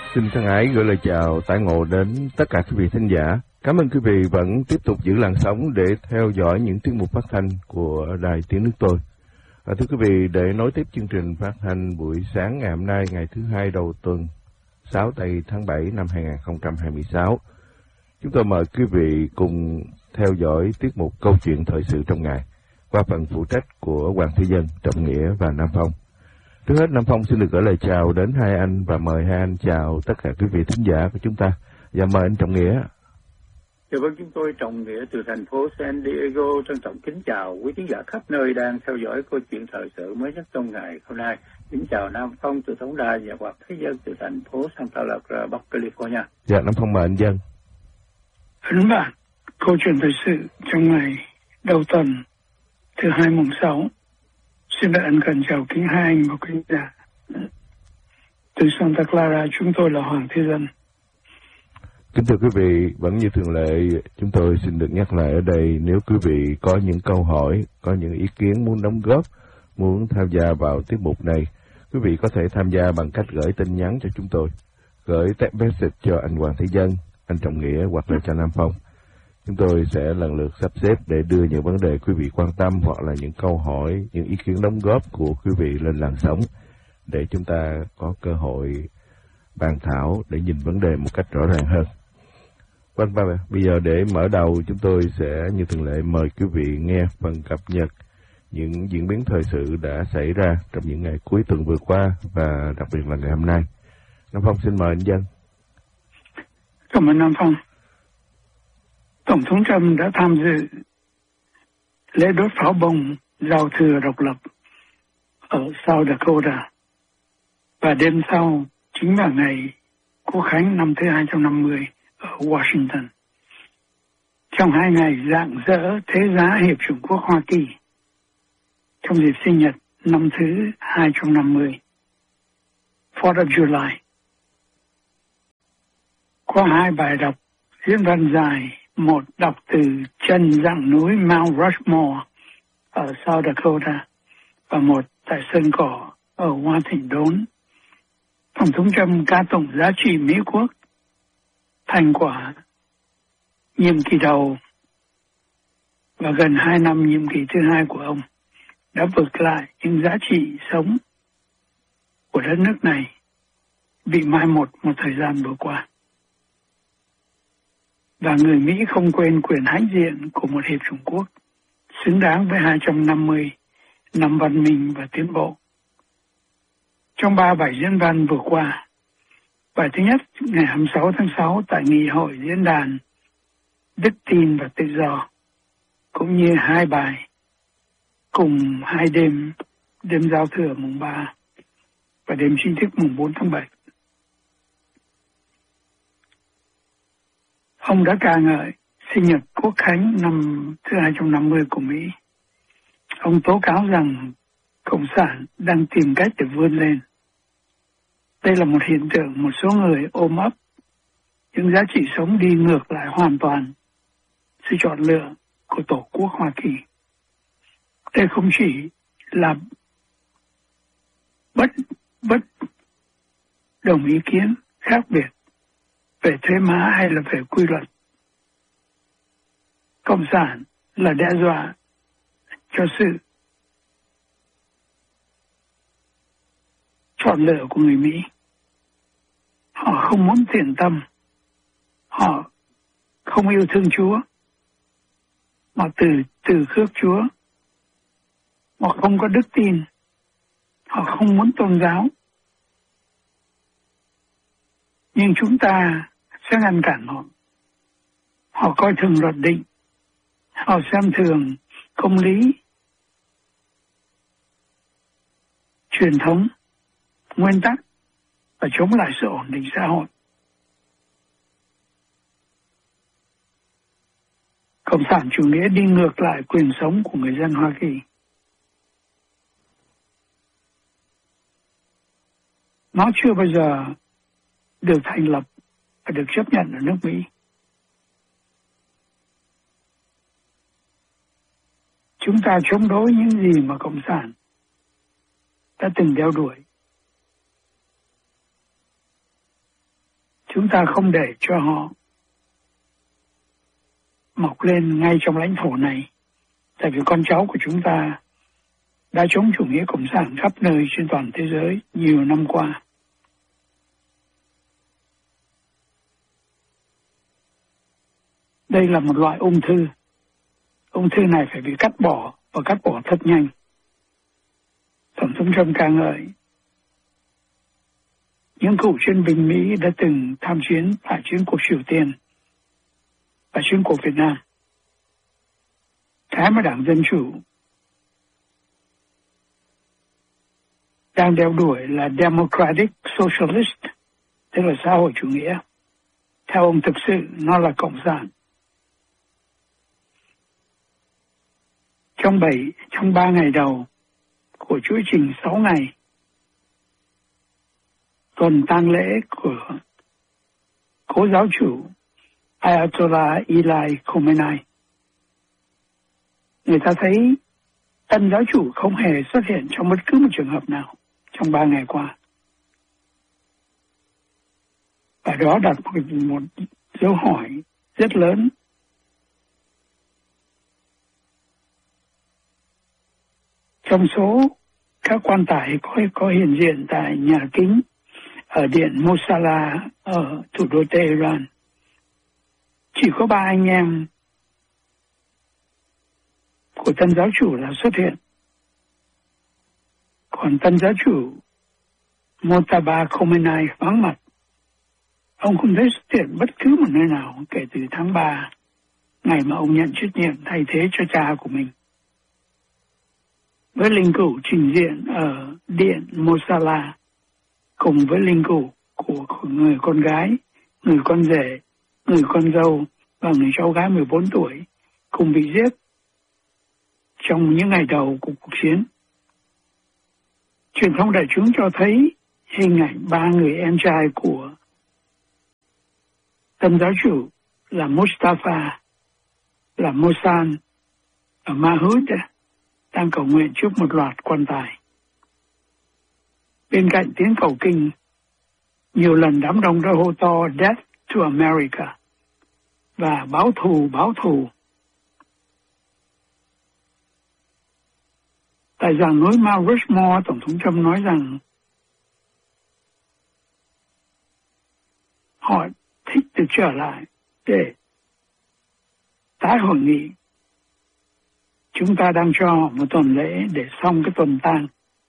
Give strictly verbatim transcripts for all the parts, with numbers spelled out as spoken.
Xin thân ái gửi lời chào tái ngộ đến tất cả quý vị thính giả. Cảm ơn quý vị vẫn tiếp tục giữ làn sóng để theo dõi những tiết mục phát thanh của Đài Tiếng Nước Tôi. À, thưa quý vị, để nối tiếp chương trình phát thanh buổi sáng ngày hôm nay, ngày thứ hai đầu tuần, sáu tây tháng bảy năm hai nghìn không trăm hai mươi sáu, chúng tôi mời quý vị cùng theo dõi tiết mục câu chuyện thời sự trong ngày qua phần phụ trách của Hoàng Thế Dân, Trọng Nghĩa và Nam Phong. Trước hết, Nam Phong xin được gửi lời chào đến hai anh và mời hai anh chào tất cả quý vị thính giả của chúng ta. Và mời anh Trọng Nghĩa. Dạ vâng, chúng tôi Trọng Nghĩa từ thành phố San Diego trân trọng kính chào quý thính giả khắp nơi đang theo dõi câu chuyện thời sự mới nhất trong ngày hôm nay. Kính chào Nam Phong từ Tổng Đài và Hoàng Thế Dân từ thành phố Santa Barbara, Bắc California. Dạ, Nam Phong mời anh Dân. Kính bạn, câu chuyện thời sự trong ngày đầu tuần thứ hai mùng sáu. Xin được ân cần chào kính hai anh và quý giả. Từ Santa Clara, chúng tôi là Hoàng Thế Dân. Kính thưa quý vị, vẫn như thường lệ, chúng tôi xin được nhắc lại ở đây, nếu quý vị có những câu hỏi, có những ý kiến muốn đóng góp, muốn tham gia vào tiết mục này, quý vị có thể tham gia bằng cách gửi tin nhắn cho chúng tôi, gửi text message cho anh Hoàng Thế Dân, anh Trọng Nghĩa hoặc là cho Nam Phong. Chúng tôi sẽ lần lượt sắp xếp để đưa những vấn đề quý vị quan tâm hoặc là những câu hỏi, những ý kiến đóng góp của quý vị lên làn sóng để chúng ta có cơ hội bàn thảo để nhìn vấn đề một cách rõ ràng hơn. Vâng, và bây giờ để mở đầu, chúng tôi sẽ như thường lệ mời quý vị nghe phần cập nhật những diễn biến thời sự đã xảy ra trong những ngày cuối tuần vừa qua và đặc biệt là ngày hôm nay. Nam Phong xin mời anh Dân. Cảm ơn Nam Phong. Tổng thống Trump đã tham dự lễ đốt pháo bông giao thừa độc lập ở South Dakota và đêm sau chính là ngày Quốc khánh năm thứ hai trăm năm mươi ở Washington. Trong hai ngày rạng rỡ thế giá Hiệp chủng quốc Hoa Kỳ trong dịp sinh nhật năm thứ hai trăm năm mươi, Fourth of July, có hai bài đọc diễn văn dài, một đọc từ chân dặng núi Mount Rushmore ở South Dakota và một tại sân cỏ ở Washington. Tổng thống Trump ca tụng giá trị Mỹ quốc, thành quả nhiệm kỳ đầu và gần hai năm nhiệm kỳ thứ hai của ông đã vượt lại những giá trị sống của đất nước này bị mai một một thời gian vừa qua. Và người Mỹ không quên quyền hãnh diện của một hiệp chủng quốc xứng đáng với hai trăm năm mươi năm văn minh và tiến bộ. Trong ba bài diễn văn vừa qua, bài thứ nhất ngày hai mươi sáu tháng sáu tại nghị hội diễn đàn Đức tin và tự do, cũng như hai bài cùng hai đêm, đêm giao thừa mùng ba và đêm chính thức mùng bốn tháng bảy. Ông đã ca ngợi sinh nhật Quốc khánh năm thứ hai trăm năm mươi của Mỹ. Ông tố cáo rằng Cộng sản đang tìm cách để vươn lên. Đây là một hiện tượng một số người ôm ấp những giá trị sống đi ngược lại hoàn toàn sự chọn lựa của Tổ quốc Hoa Kỳ. Đây không chỉ là bất bất đồng ý kiến khác biệt về thuế má hay là về quy luật. Cộng sản là đe dọa cho sự chọn lựa của người Mỹ. Họ không muốn thiện tâm, họ không yêu thương Chúa, họ từ từ khước Chúa, họ không có đức tin, họ không muốn tôn giáo. Nhưng chúng ta sẽ ngăn cản họ. Họ coi thường luật định, họ xem thường công lý, truyền thống, nguyên tắc và chống lại sự ổn định xã hội. Cộng sản chủ nghĩa đi ngược lại quyền sống của người dân Hoa Kỳ. Nó chưa bao giờ được thành lập và được chấp nhận ở nước Mỹ. Chúng ta chống đối những gì mà Cộng sản đã từng đeo đuổi. chúng ta không để cho họ mọc lên ngay trong lãnh thổ này, tại vì con cháu của chúng ta đã chống chủ nghĩa cộng sản khắp nơi trên toàn thế giới nhiều năm qua. Đây là một loại ung thư. Ung thư này phải bị cắt bỏ và cắt bỏ thật nhanh. Tổng thống Trump ca ngợi những cựu chiến binh Mỹ đã từng tham chiến tại chiến cuộc Triều Tiên và chiến cuộc Việt Nam. Cái mà Đảng Dân Chủ đang đeo đuổi là Democratic Socialist, tức là xã hội chủ nghĩa. Theo ông, thực sự nó là cộng sản. Trong bảy, trong ba ngày đầu của chuỗi trình sáu ngày tuần tang lễ của cố giáo chủ Ayatollah Ali Khamenei, người ta thấy tân giáo chủ không hề xuất hiện trong bất cứ một trường hợp nào trong ba ngày qua. Và đó đặt một, một dấu hỏi rất lớn. Trong số các quan tài có, có hiện diện tại nhà kính ở điện Mosala ở thủ đô Tehran, chỉ có ba anh em của tân giáo chủ là xuất hiện. Còn tân giáo chủ Mojtaba Khomeini vắng mặt. Ông không thấy xuất hiện bất cứ một nơi nào kể từ tháng ba, ngày mà ông nhận trách nhiệm thay thế cho cha của mình. Với linh cữu trình diện ở điện Mosala cùng với linh cữu của người con gái, người con rể, người con dâu và người cháu gái mười bốn tuổi cùng bị giết trong những ngày đầu của cuộc chiến. Truyền thông đại chúng cho thấy hình ảnh ba người em trai của tân giáo chủ là Mustafa, là Mohsen và Masoud đang cầu nguyện trước một loạt quan tài. Bên cạnh tiếng cầu kinh, nhiều lần đám đông đã hô to Death to America và báo thù, báo thù. Tại giảng núi Mount Rushmore, Tổng thống Trump nói rằng họ thích được trở lại để tái hội nghị. Chúng ta đang cho họ một tuần lễ để xong cái tuần tang.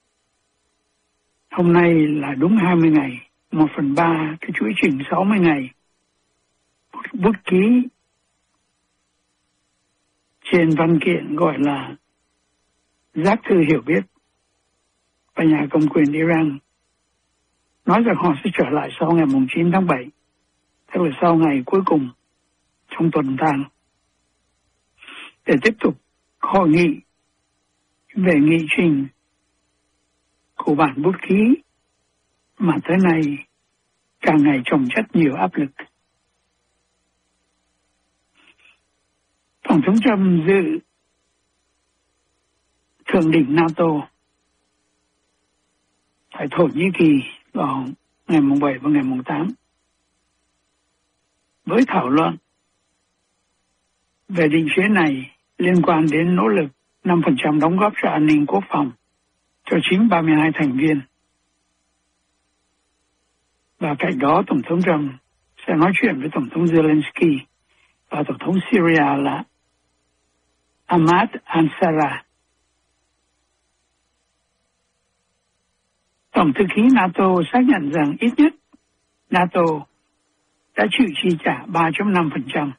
Hôm nay là đúng hai mươi ngày, một phần ba cái chuỗi trình sáu mươi ngày. Bút ký trên văn kiện gọi là giác thư hiểu biết, và nhà cầm quyền Iran nói rằng họ sẽ trở lại sau ngày chín tháng bảy, tức là sau ngày cuối cùng trong tuần tang, để tiếp tục hội nghị về nghị trình của bản bút ký mà tới nay càng ngày chồng chất nhiều áp lực. Tổng thống Trump dự thượng đỉnh NATO tại Thổ Nhĩ Kỳ vào ngày bảy và ngày tám với thảo luận về định chế này liên quan đến nỗ lực năm phần trăm đóng góp cho an ninh quốc phòng cho chính ba mươi hai thành viên. Và cạnh đó, Tổng thống Trump sẽ nói chuyện với Tổng thống Zelensky và Tổng thống Syria là Ahmad Ansara. Tổng thư ký NATO xác nhận rằng ít nhất NATO đã chịu chi trả ba phẩy năm phần trăm.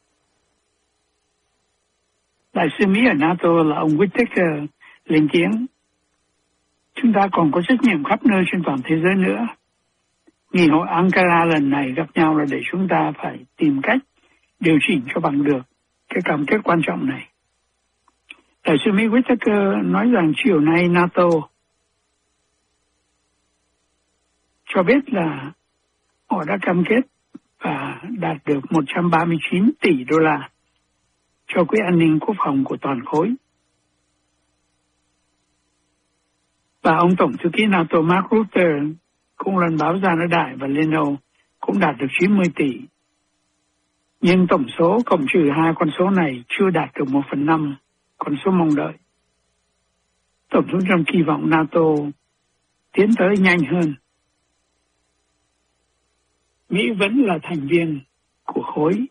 Đại sứ Mỹ ở NATO là ông Whitaker lên tiếng: chúng ta còn có trách nhiệm khắp nơi trên toàn thế giới nữa. Nghị hội Ankara lần này gặp nhau là để chúng ta phải tìm cách điều chỉnh cho bằng được cái cam kết quan trọng này. Đại sứ Mỹ Whitaker nói rằng chiều nay NATO cho biết là họ đã cam kết và đạt được một trăm ba mươi chín tỷ đô la cho quỹ an ninh quốc phòng của toàn khối. Và ông Tổng thư ký NATO Mark Rutte cũng lần báo ra nước Đại và Liên Âu cũng đạt được chín mươi tỷ. Nhưng tổng số cộng trừ hai con số này chưa đạt được một phần năm con số mong đợi. Tổng thống Trump kỳ vọng NATO tiến tới nhanh hơn. Mỹ vẫn là thành viên của khối.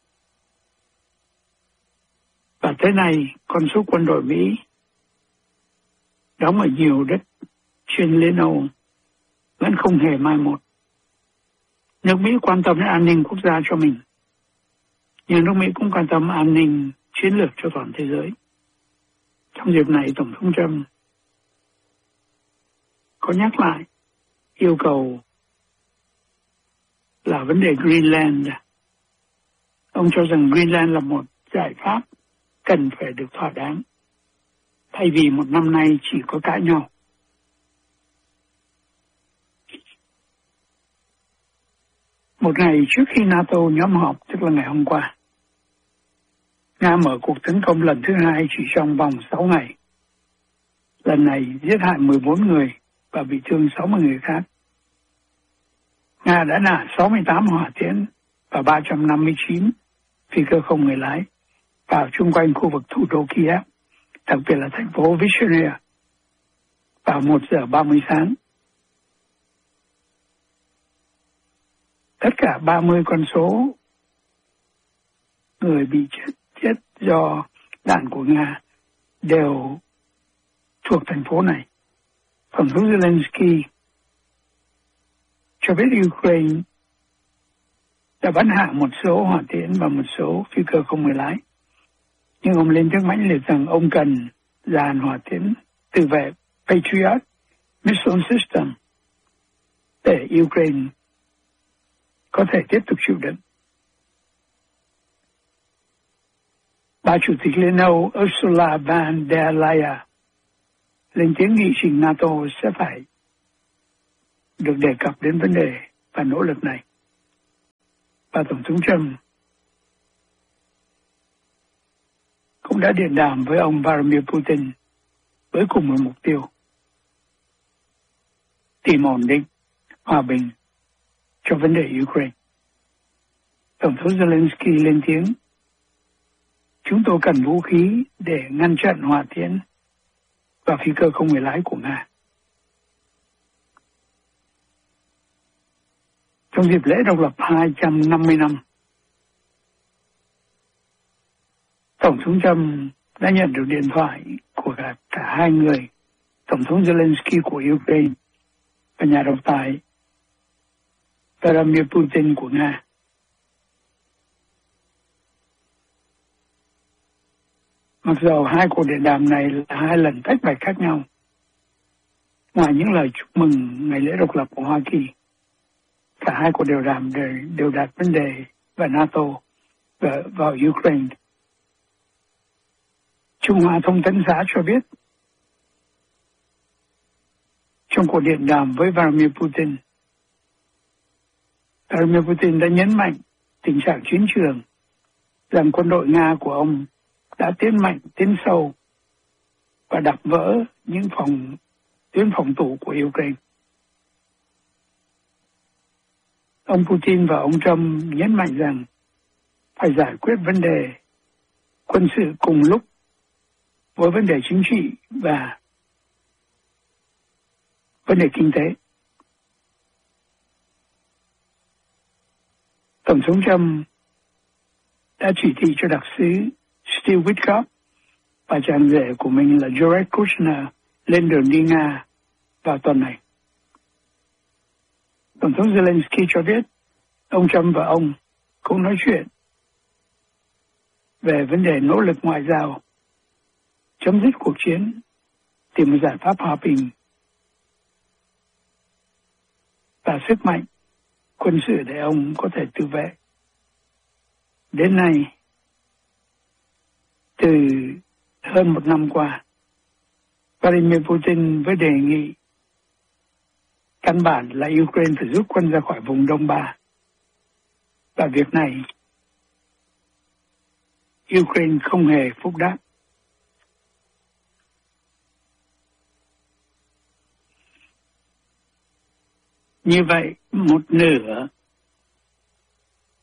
Và tới nay, con số quân đội Mỹ đóng ở nhiều đất trên Liên Âu vẫn không hề mai một. Nước Mỹ quan tâm đến an ninh quốc gia cho mình, nhưng nước Mỹ cũng quan tâm an ninh chiến lược cho toàn thế giới. Trong dịp này, Tổng thống Trump có nhắc lại yêu cầu là vấn đề Greenland. Ông cho rằng Greenland là một giải pháp cần phải được thỏa đáng, thay vì một năm nay chỉ có cãi nhau. Một ngày trước khi NATO nhóm họp, tức là ngày hôm qua, Nga mở cuộc tấn công lần thứ hai chỉ trong vòng sáu ngày. Lần này giết hại mười bốn người và bị thương sáu mươi người khác. Nga đã nã sáu mươi tám hỏa tiễn và ba trăm năm mươi chín phi cơ không người lái vào chung quanh khu vực thủ đô Kiev, đặc biệt là thành phố Vyshnya, vào một giờ ba mươi sáng. Tất cả ba mươi con số người bị chết, chết do đạn của Nga đều thuộc thành phố này. Tổng thống Zelensky cho biết Ukraine đã bắn hạ một số hỏa tiễn và một số phi cơ không người lái. Nhưng ông lên tiếng mãnh liệt rằng ông cần dàn hỏa tiễn tự vệ Patriot Missile System để Ukraine có thể tiếp tục chịu đựng. Bà Chủ tịch Liên Âu Ursula von der Leyen lên tiếng nghị trình NATO sẽ phải được đề cập đến vấn đề và nỗ lực này. Và Tổng thống Trump cũng đã điện đàm với ông Vladimir Putin với cùng một mục tiêu: tìm ổn định, hòa bình cho vấn đề Ukraine. Tổng thống Zelensky lên tiếng: chúng tôi cần vũ khí để ngăn chặn hỏa tiễn và phi cơ không người lái của Nga. Trong dịp lễ độc lập hai trăm năm mươi năm, Tổng thống Trump đã nhận được điện thoại của cả, cả hai người, Tổng thống Zelensky của Ukraine và nhà độc tài Vladimir Putin của Nga. Mặc dù hai cuộc điện đàm này là hai lần tách bạch khác nhau, ngoài những lời chúc mừng ngày lễ độc lập của Hoa Kỳ, cả hai cuộc điện đàm đều, đều đặt vấn đề về NATO và vào Ukraine. Trung Hoa Thông tấn xã cho biết, trong cuộc điện đàm với Vladimir Putin, Vladimir Putin đã nhấn mạnh tình trạng chiến trường, rằng quân đội Nga của ông đã tiến mạnh, tiến sâu và đập vỡ những phòng tuyến phòng thủ của Ukraine. Ông Putin và ông Trump nhấn mạnh rằng phải giải quyết vấn đề quân sự cùng lúc với vấn đề chính trị và vấn đề kinh tế. Tổng thống Trump đã chỉ thị cho đặc sứ Steve Witkoff và chàng rể của mình là Jared Kushner lên đường đi Nga vào tuần này. Tổng thống Zelensky cho biết ông Trump và ông cũng nói chuyện về vấn đề nỗ lực ngoại giao, chấm dứt cuộc chiến, tìm một giải pháp hòa bình và sức mạnh quân sự để ông có thể tự vệ. Đến nay, từ hơn một năm qua, Vladimir Putin với đề nghị căn bản là Ukraine phải rút quân ra khỏi vùng Đông Ba. Và việc này, Ukraine không hề phúc đáp. Như vậy, một nửa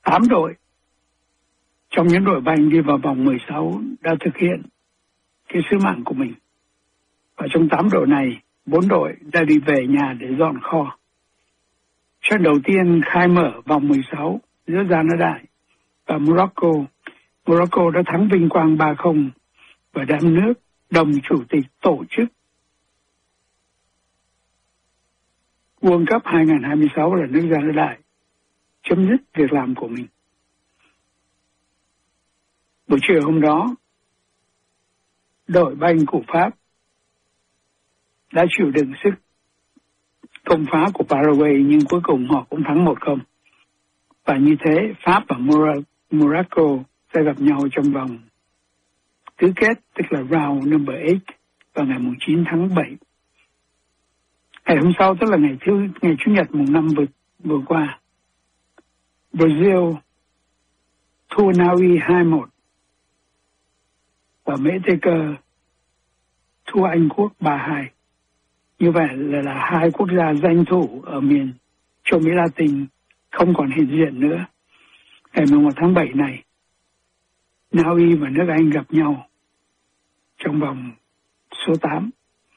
tám đội trong những đội banh đi vào vòng mười sáu đã thực hiện cái sứ mạng của mình. Và trong tám đội này, bốn đội đã đi về nhà để dọn kho. Trận đầu tiên khai mở vòng mười sáu giữa Canada và Morocco. Morocco đã thắng vinh quang ba không và đem nước đồng chủ tịch tổ chức World Cup hai không hai sáu là nước Canada chấm dứt việc làm của mình. Buổi chiều hôm đó, đội banh của Pháp đã chịu đựng sức công phá của Paraguay nhưng cuối cùng họ cũng thắng một không. Và như thế, Pháp và Morocco sẽ gặp nhau trong vòng tứ kết, tức là round number eight vào ngày chín tháng bảy. Ngày hôm sau, tức là ngày thứ ngày Chủ nhật mùng năm vừa, vừa qua, Brazil thua Na Uy hai một và Mexico thua Anh Quốc ba hai. Như vậy là, là hai quốc gia danh thủ ở miền châu Mỹ Latin không còn hiện diện nữa. Ngày mùng một tháng bảy này, Na Uy và nước Anh gặp nhau trong vòng số tám.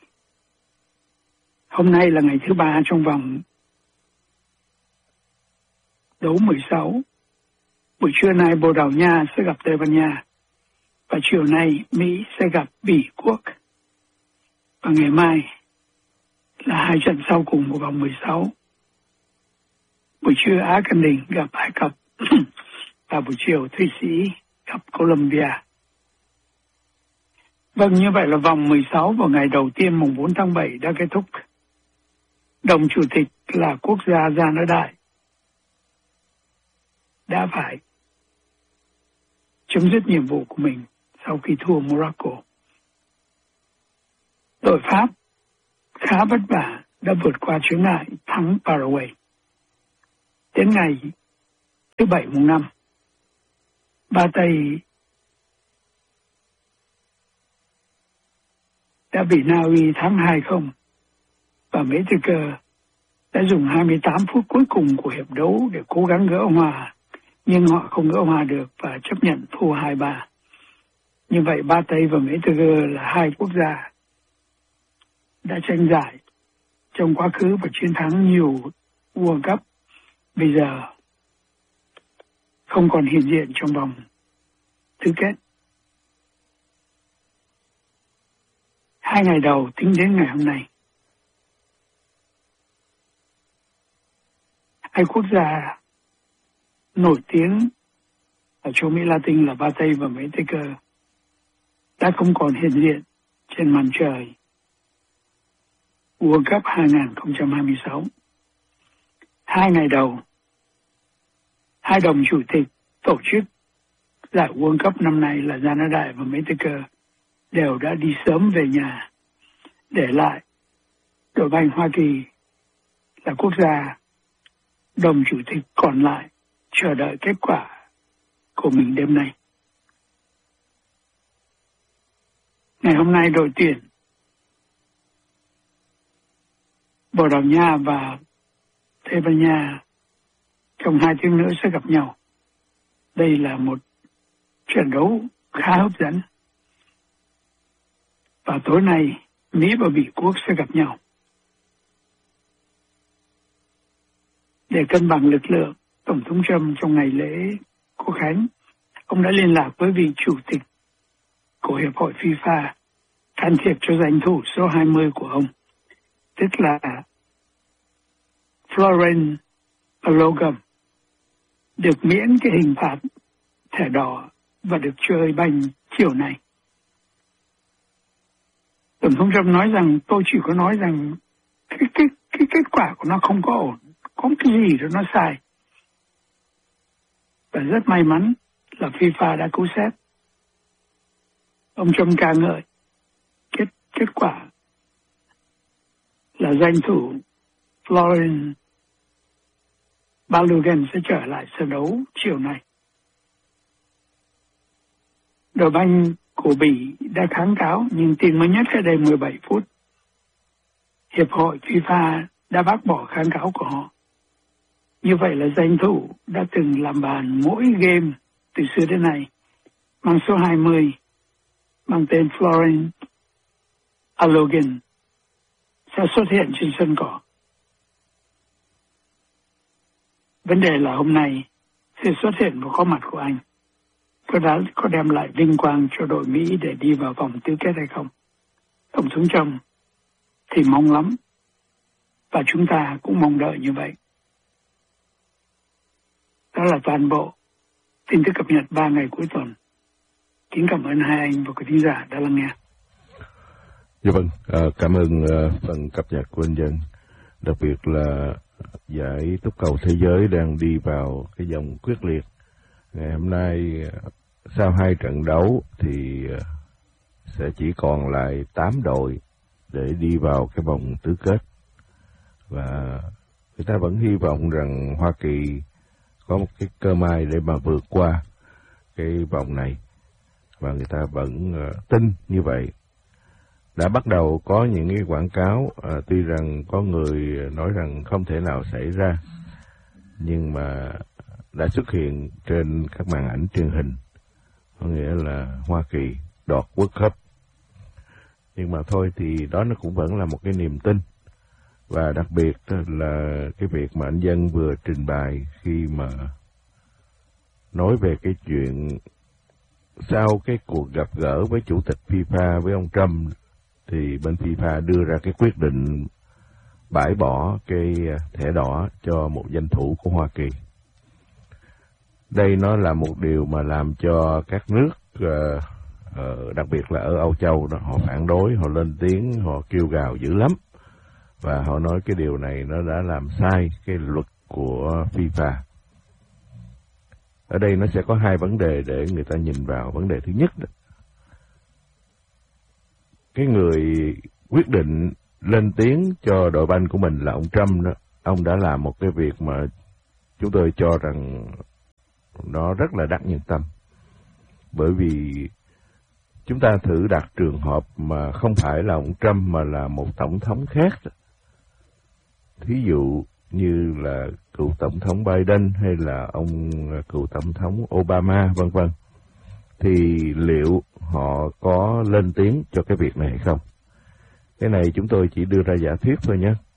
Hôm nay là ngày thứ ba trong vòng đấu mười sáu. Buổi trưa nay Bồ Đào Nha sẽ gặp Tây Ban Nha. Và chiều nay Mỹ sẽ gặp Bỉ Quốc. Và ngày mai là hai trận sau cùng của vòng mười sáu. Buổi trưa Argentina gặp Ai Cập và buổi chiều Thụy Sĩ gặp Colombia. Vâng, như vậy là vòng mười sáu vào ngày đầu tiên mùng bốn tháng bảy đã kết thúc. Đồng chủ tịch là quốc gia Canada đã phải chấm dứt nhiệm vụ của mình sau khi thua Morocco. Đội Pháp khá vất vả đã vượt qua chướng ngại thắng Paraguay. Đến ngày thứ bảy mùng năm, Ba Tây đã bị Na Uy thắng hai không và Mexico đã dùng hai mươi tám phút cuối cùng của hiệp đấu để cố gắng gỡ hòa, nhưng họ không gỡ hòa được và chấp nhận thua hai ba. Như vậy Ba Tây và Mexico là hai quốc gia đã tranh giải trong quá khứ và chiến thắng nhiều World Cup, bây giờ không còn hiện diện trong vòng tứ kết. Hai ngày đầu tính đến ngày hôm nay, hai quốc gia nổi tiếng ở châu Mỹ Latin là Ba Tây và Mexico đã không còn hiện diện trên màn trời World Cup hai không hai sáu. Hai ngày đầu, hai đồng chủ tịch tổ chức giải World Cup năm nay là Canada và Mexico đều đã đi sớm về nhà, để lại đội banh Hoa Kỳ là quốc gia đồng chủ tịch còn lại chờ đợi kết quả của mình đêm nay. Ngày hôm nay đội tuyển Bồ Đào Nha và Tây Ban Nha trong hai tiếng nữa sẽ gặp nhau. Đây là một trận đấu khá hấp dẫn. Và tối nay Mỹ và Bỉ Quốc sẽ gặp nhau. Để cân bằng lực lượng, Tổng thống Trump trong ngày lễ Quốc khánh, ông đã liên lạc với vị chủ tịch của Hiệp hội FIFA can thiệp cho danh thủ số hai mươi của ông, tức là Florent Balogun, được miễn cái hình phạt thẻ đỏ và được chơi banh chiều nay. Tổng thống Trump nói rằng tôi chỉ có nói rằng cái, cái, cái kết quả của nó không có ổn, có cái gì đó nó sai. Và rất may mắn là FIFA đã cứu xét. Ông Trump ca ngợi kết, kết quả là danh thủ Florent Balogun sẽ trở lại sân đấu chiều nay. Đội banh của Bỉ đã kháng cáo, nhưng tin mới nhất cách đây mười bảy phút, Hiệp hội FIFA đã bác bỏ kháng cáo của họ. Như vậy là danh thủ đã từng làm bàn mỗi game từ xưa đến nay, mang số hai mươi, mang tên Florence Alogan, sẽ xuất hiện trên sân cỏ. Vấn đề là hôm nay sự xuất hiện và có mặt của anh có đã có đem lại vinh quang cho đội Mỹ để đi vào vòng tứ kết hay không? Tổng thống Trump thì mong lắm, và chúng ta cũng mong đợi như vậy. Đó là toàn bộ tin tức cập nhật ba ngày cuối tuần. Kính cảm ơn hai anh và quý thính giả đã lắng nghe. Dạ vâng, à, cảm ơn uh, phần cập nhật của anh Dân. Đặc biệt là giải túc cầu thế giới đang đi vào cái dòng quyết liệt. Ngày hôm nay sau hai trận đấu thì sẽ chỉ còn lại tám đội để đi vào cái vòng tứ kết. Và người ta vẫn hy vọng rằng Hoa Kỳ có một cái cơ may để mà vượt qua cái vòng này. Và người ta vẫn uh, tin như vậy. Đã bắt đầu có những cái quảng cáo, à, tuy rằng có người nói rằng không thể nào xảy ra, nhưng mà đã xuất hiện trên các màn ảnh truyền hình, có nghĩa là Hoa Kỳ đoạt World Cup. Nhưng mà thôi thì đó nó cũng vẫn là một cái niềm tin. Và đặc biệt là cái việc mà anh Dân vừa trình bày khi mà nói về cái chuyện sau cái cuộc gặp gỡ với chủ tịch FIFA với ông Trump, thì bên FIFA đưa ra cái quyết định bãi bỏ cái thẻ đỏ cho một danh thủ của Hoa Kỳ. Đây nó là một điều mà làm cho các nước, uh, uh, đặc biệt là ở Âu Châu, đó, họ phản đối, họ lên tiếng, họ kêu gào dữ lắm. Và họ nói cái điều này nó đã làm sai cái luật của FIFA. Ở đây nó sẽ có hai vấn đề để người ta nhìn vào. Vấn đề thứ nhất đó, cái người quyết định lên tiếng cho đội banh của mình là ông Trump đó, ông đã làm một cái việc mà chúng tôi cho rằng nó rất là đắc nhân tâm. Bởi vì chúng ta thử đặt trường hợp mà không phải là ông Trump mà là một tổng thống khác. Thí dụ như là cựu tổng thống Biden hay là ông cựu tổng thống Obama vân vân, thì liệu họ có lên tiếng cho cái việc này hay không? Cái này chúng tôi chỉ đưa ra giả thuyết thôi nhé.